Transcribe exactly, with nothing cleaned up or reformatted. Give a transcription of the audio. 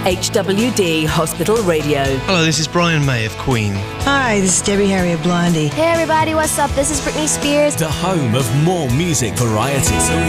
H W D Hospital Radio. Hello, this is Brian May of Queen. Hi, this is Debbie Harry of Blondie. Hey everybody, what's up? This is Britney Spears. The home of more music variety. So